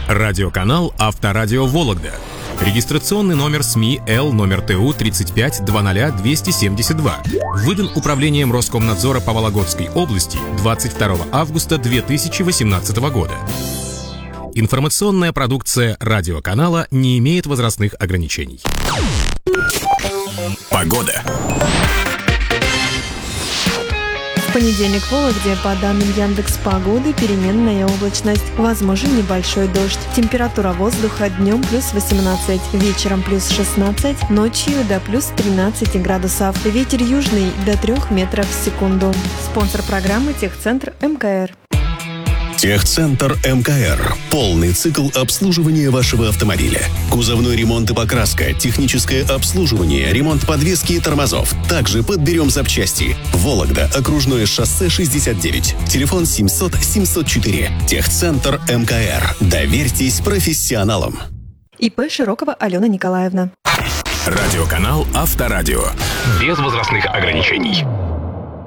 Радиоканал «Авторадио Вологда». Регистрационный номер СМИ Л номер ТУ 35-00-272. Выдан Управлением Роскомнадзора по Вологодской области 22 августа 2018 года. Информационная продукция радиоканала не имеет возрастных ограничений. Погода. В понедельник в Вологде, по данным Яндекс.Погоды, переменная облачность. Возможен небольшой дождь. Температура воздуха днем плюс 18, вечером плюс 16, ночью до плюс 13 градусов. Ветер южный до 3 метров в секунду. Спонсор программы «Техцентр МКР». Техцентр МКР. Полный цикл обслуживания вашего автомобиля. Кузовной ремонт и покраска, техническое обслуживание, ремонт подвески и тормозов. Также подберем запчасти. Вологда, окружное шоссе 69. Телефон 700-704. Техцентр МКР. Доверьтесь профессионалам. ИП Широкова Алена Николаевна. Радиоканал «Авторадио». Без возрастных ограничений.